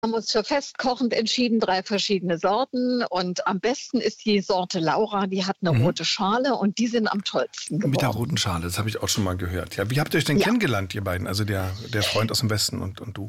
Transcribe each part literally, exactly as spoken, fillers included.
haben uns für festkochend entschieden, drei verschiedene Sorten. Und am besten ist die Sorte Laura, die hat eine mhm. rote Schale und die sind am tollsten geworden. Mit der roten Schale, das habe ich auch schon mal gehört. Ja, wie habt ihr euch denn ja. kennengelernt, ihr beiden? Also der, der Freund aus dem Westen und, und du?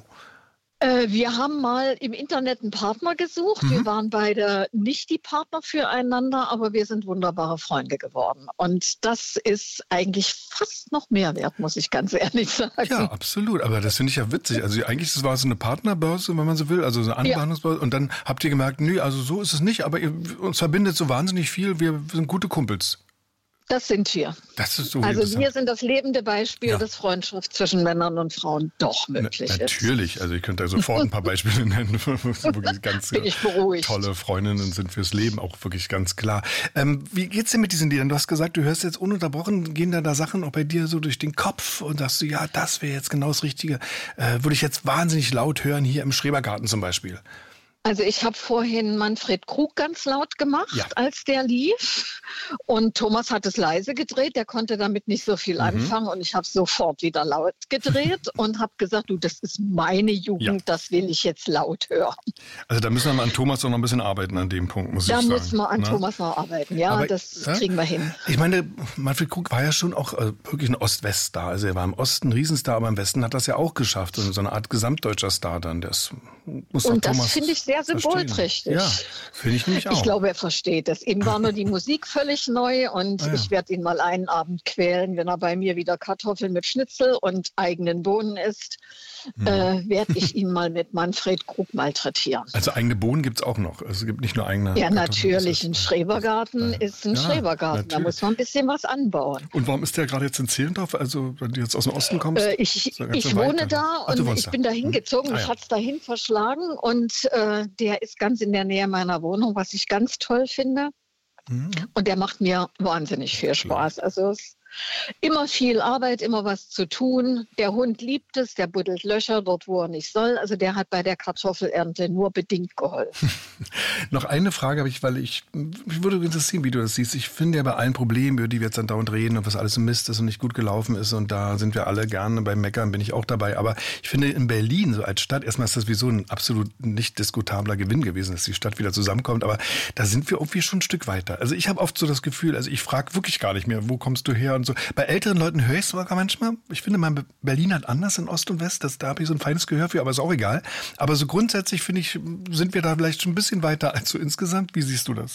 Wir haben mal im Internet einen Partner gesucht. Mhm. Wir waren beide nicht die Partner füreinander, aber wir sind wunderbare Freunde geworden. Und das ist eigentlich fast noch mehr wert, muss ich ganz ehrlich sagen. Ja, absolut. Aber das finde ich ja witzig. Also eigentlich das war so eine Partnerbörse, wenn man so will, also so eine Anbahnungsbörse. Ja. Und dann habt ihr gemerkt, nö, also so ist es nicht, aber ihr, uns verbindet so wahnsinnig viel. Wir sind gute Kumpels. Das sind wir. Das ist so also wir sind das lebende Beispiel, ja. dass Freundschaft zwischen Männern und Frauen doch möglich Na, ist. Natürlich, also ich könnte da sofort ein paar Beispiele nennen, wirklich ganz Bin ich beruhigt. tolle Freundinnen sind fürs Leben, auch wirklich ganz klar. Ähm, wie geht's denn mit diesen Liedern? Du hast gesagt, du hörst jetzt ununterbrochen, gehen da da Sachen auch bei dir so durch den Kopf und sagst du, ja, das wäre jetzt genau das Richtige. Äh, würde ich jetzt wahnsinnig laut hören, hier im Schrebergarten zum Beispiel. Also ich habe vorhin Manfred Krug ganz laut gemacht, ja. als der lief. Und Thomas hat es leise gedreht, der konnte damit nicht so viel mhm. anfangen. Und ich habe sofort wieder laut gedreht und habe gesagt, du, das ist meine Jugend, ja. das will ich jetzt laut hören. Also da müssen wir mal an Thomas auch noch ein bisschen arbeiten an dem Punkt, muss da ich sagen. Da müssen wir an Na? Thomas noch arbeiten, ja, Aber, das ja? kriegen wir hin. Ich meine, Manfred Krug war ja schon auch äh, wirklich ein Ost-West-Star. Also er war im Osten ein Riesenstar, aber im Westen hat das ja auch geschafft. Und so eine Art gesamtdeutscher Star dann. Das muss und das Thomas finde ich sehr symbolträchtig. Ja, finde ich nämlich auch. Ich glaube, er versteht es. Ihm war nur die Musik völlig neu und ah, ja. ich werde ihn mal einen Abend quälen, wenn er bei mir wieder Kartoffeln mit Schnitzel und eigenen Bohnen isst, hm. äh, werde ich ihn mal mit Manfred Krug malträtieren. Also eigene Bohnen gibt es auch noch. Es gibt nicht nur eigene Ja, natürlich. Ein Schrebergarten äh, ist ein ja, Schrebergarten. Natürlich. Da muss man ein bisschen was anbauen. Und warum ist der gerade jetzt in Zehlendorf? Also, wenn du jetzt aus dem Osten kommst? Äh, ich ich wohne da und Ach, ich da. bin da hingezogen. Hm. Ah, ja. Ich hatte es dahin verschlagen und äh, der ist ganz in der Nähe meiner Wohnung, was ich ganz toll finde. Mhm. Und der macht mir wahnsinnig viel Spaß. Also es ist immer viel Arbeit, immer was zu tun. Der Hund liebt es, der buddelt Löcher dort, wo er nicht soll. Also der hat bei der Kartoffelernte nur bedingt geholfen. Noch eine Frage habe ich, weil ich, mich würde interessieren, wie du das siehst. Ich finde ja bei allen Problemen, über die wir jetzt dann dauernd reden und was alles Mist ist und nicht gut gelaufen ist und da sind wir alle gerne beim Meckern, bin ich auch dabei. Aber ich finde in Berlin so als Stadt, erstmal ist das sowieso ein absolut nicht diskutabler Gewinn gewesen, dass die Stadt wieder zusammenkommt. Aber da sind wir irgendwie schon ein Stück weiter. Also ich habe oft so das Gefühl, also ich frage wirklich gar nicht mehr, wo kommst du her? Und so. Bei älteren Leuten höre ich es sogar manchmal. Ich finde, mein Berlin hat anders in Ost und West. Das, da habe ich so ein feines Gehör für, aber ist auch egal. Aber so grundsätzlich, finde ich, sind wir da vielleicht schon ein bisschen weiter als so insgesamt. Wie siehst du das?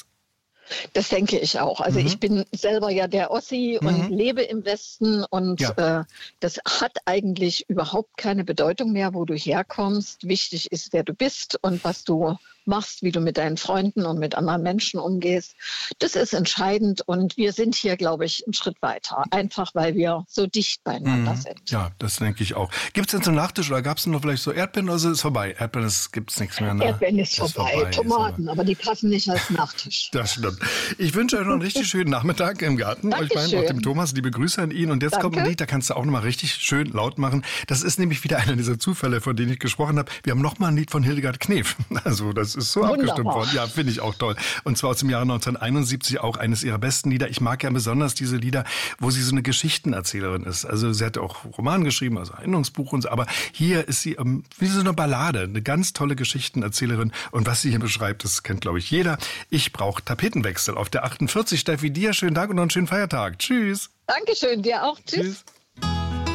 Das denke ich auch. Also mhm. ich bin selber ja der Ossi mhm. und lebe im Westen und ja. äh, das hat eigentlich überhaupt keine Bedeutung mehr, wo du herkommst. Wichtig ist, wer du bist und was du machst, wie du mit deinen Freunden und mit anderen Menschen umgehst. Das ist entscheidend und wir sind hier, glaube ich, einen Schritt weiter. Einfach, weil wir so dicht beieinander mhm. sind. Ja, das denke ich auch. Gibt es denn zum Nachtisch oder gab es noch vielleicht so Erdbeeren oder ist es vorbei? Erdbeeren gibt es nichts mehr. Ne? Erdbeeren ist, ist vorbei. vorbei. Tomaten, ist aber die passen nicht als Nachtisch. Das stimmt. Ich wünsche euch noch einen richtig schönen Nachmittag im Garten. Dankeschön. Euch beiden, auch dem Thomas, liebe Grüße an ihn. Und jetzt Danke. kommt ein Lied, da kannst du auch nochmal richtig schön laut machen. Das ist nämlich wieder einer dieser Zufälle, von denen ich gesprochen habe. Wir haben nochmal ein Lied von Hildegard Knef. Also das ist so Wunderbar. abgestimmt worden. Ja, finde ich auch toll. Und zwar aus dem Jahre neunzehnhunderteinundsiebzig, auch eines ihrer besten Lieder. Ich mag ja besonders diese Lieder, wo sie so eine Geschichtenerzählerin ist. Also sie hat auch Roman geschrieben, also Erinnerungsbuch und so. Aber hier ist sie ähm, wie so eine Ballade, eine ganz tolle Geschichtenerzählerin. Und was sie hier beschreibt, das kennt, glaube ich, jeder. Ich brauche Tapetenwechsel auf der achtundvierzig. Steffi, dir schönen Tag und noch einen schönen Feiertag. Tschüss. Dankeschön, dir auch. Tschüss. Tschüss.